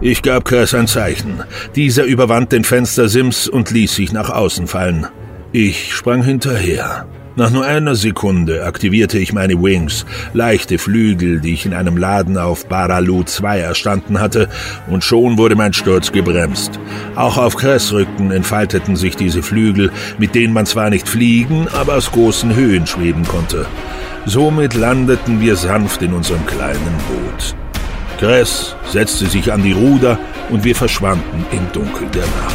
Ich gab Kress ein Zeichen. Dieser überwand den Fenstersims und ließ sich nach außen fallen. Ich sprang hinterher. Nach nur einer Sekunde aktivierte ich meine Wings, leichte Flügel, die ich in einem Laden auf Baralu 2 erstanden hatte, und schon wurde mein Sturz gebremst. Auch auf Kress Rücken entfalteten sich diese Flügel, mit denen man zwar nicht fliegen, aber aus großen Höhen schweben konnte. Somit landeten wir sanft in unserem kleinen Boot. Kress setzte sich an die Ruder und wir verschwanden im Dunkel der Nacht.